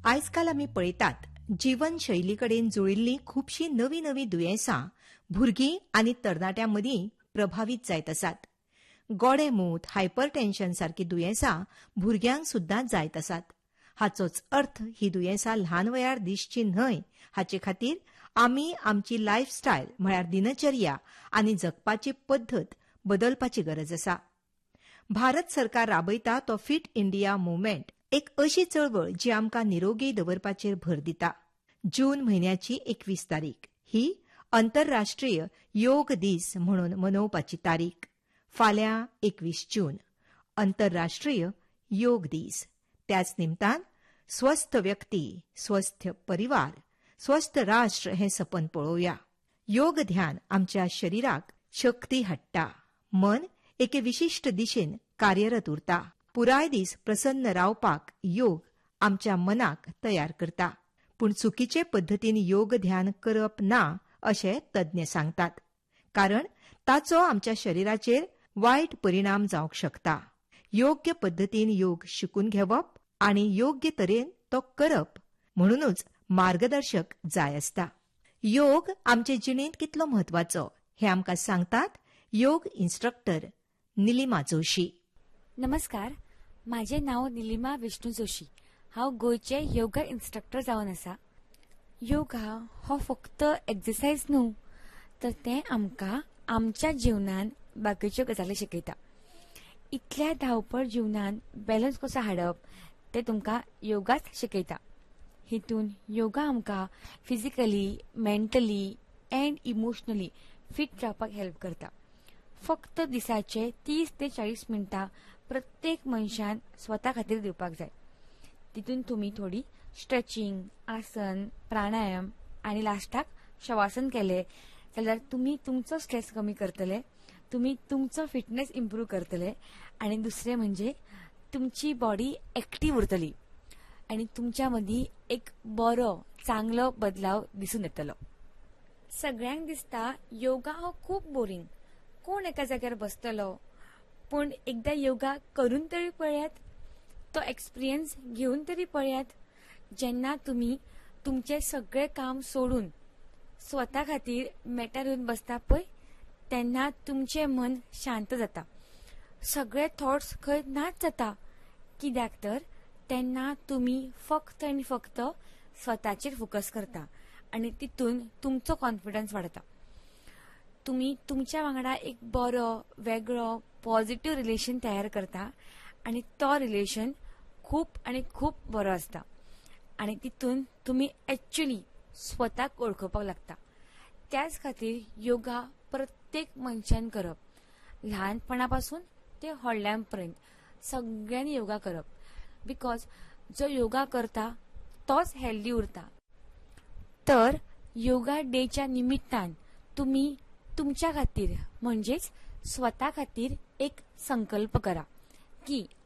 आजकाल आमी पळयतात जीवनशैलीकडेन जुळिल्लीं खुबशीं नवीं नवीं दुयेंसां भुरगीं आनी तरणाट्यांमदीं प्रभावीत जायत आसात. गोडेंमूत, हायपरटेन्शन सारकी दुयेंसां भुरग्यांक सुद्दां जायत आसात. हाचोच अर्थ ही दुयेंसां ल्हान वयार दिसची न्हय हाचे खातीर आमी आमची लायफस्टायल म्हळ्यार दिनचर्या आनी जगपाची पद्दत बदलपाची गरज आसा. भारत सरकार राबयता तो फिट इंडिया मुवमेंट एक अशी चळवळ जी आमकां निरोगी दवरपाचेर भर दिता. जून म्हयन्याची 21 तारीख ही आंतरराष्ट्रीय योग दीस म्हणून मनोवपाची तारीख. फाल्यां 21 जून आंतरराष्ट्रीय योग दीस. त्याच निमतान स्वस्थ व्यक्ती, स्वस्थ परिवार, स्वस्थ राष्ट्र हें सपन पळोवया. योग ध्यान आमच्या शरिराक शक्ती हाडटा. मन एके विशिश्ट दिशेन कार्यरत उरता. पुराय दीस प्रसन्न रावपाक योग आमच्या मनाक तयार करता. पूण चुकीचे पद्दतीन योग ध्यान करप ना अशें तज्ञ सांगतात. कारण ताचो आमच्या शरिराचेर वायट परिणाम जावंक शकता. योग्य पद्दतीन योग शिकून घेवप आनी योग्य तरेन तो करप म्हणूनच मार्गदर्शक जाय आसता. योग आमचे जिणेंत कितलो म्हत्वाचो हें आमकां सांगतात योग इन्स्ट्रक्टर निलिमा जोशी. नमस्कार, माझे नाव निलिमा विष्णू जोशी. हांव गोंयचे योगा इन्स्ट्रक्टर जावन आसा. योगा हो फक्त एक्सरसाइज न्हू, तर तें आमकां आमच्या जिवनान बाकीच्यो गजाली शिकयता. इतल्या धांवपळ जिवनान बॅलन्स कसो हाडप तें तुमकां योगाच शिकयता. हितून योगा आमकां physically, mentally end emotionally fit रावपाक हेल्प करता. फक्त दिसाचे 30 ते 40 मिनटां प्रत्येक मनशान स्वता खातीर दिवपाक जाय. तितून तुमी थोडी स्ट्रेचिंग, आसन, प्राणायाम आनी लास्टाक शवासन केले जाल्यार तुमी तुमचो स्ट्रेस कमी करतले, तुमी तुमचो फिटनेस इम्प्रूव करतले आनी दुसरें म्हणजे तुमची बॉडी एक्टीव उरतली आनी तुमच्या मदीं एक बरो चांगलो बदलाव दिसून येतलो. सगळ्यांक दिसता योगा हो खूब बोरिंग, कोण एका जाग्यार बसतलो. पूण एकदा योगा करून तरी पळयात, तो एक्सपिरियन्स घेवन तरी पळयात. जेन्ना तुमी तुमचे सगळे काम सोडून स्वता खातीर मॅटार येवन बसता पळय, तेन्ना तुमचें मन शांत जाता. सगळे थॉट्स खंय नाच जाता. कित्याक तर तेन्ना तुमी फक्त आनी फक्त स्वताचेर फोकस करता आनी तितून तुमचो कॉन्फिडन्स वाडता. तुमी तुमच्या वांगडा एक बरो, वेगळो, पॉझिटिव्ह रिलेशन तयार करता आनी तो रिलेशन खूब आनी खूब बरो आसता आनी तितून तुमी एक्चुअली स्वताक वळखुपाक लागता. त्याच खातीर योगा प्रत्येक मनशान करप, ल्हानपणा पासून ते व्हडल्यांपर्यंत सगळ्यांनी योगा करप. बिकॉज जो योगा करता तोच हेल्दी उरता. तर योगा डेच्या निमित्तान तुमी तुमच्या खातीर म्हणजेच स्वता खातीर एक संकल्प करा की